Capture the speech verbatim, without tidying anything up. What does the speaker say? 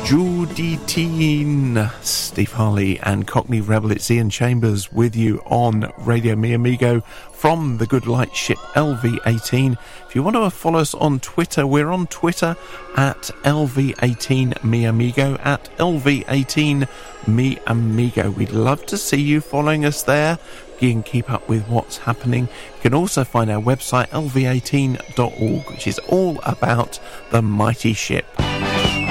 Judy Teen, Steve Harley and Cockney Rebel. It's Ian Chambers with you on Radio Mi Amigo from the good light ship L V eighteen. If you want to follow us on Twitter, we're on Twitter at L V eighteen Mi Amigo, at L V eighteen Mi Amigo. We'd love to see you following us there. You can keep up with what's happening. You can also find our website L V eighteen dot org, which is all about the mighty ship.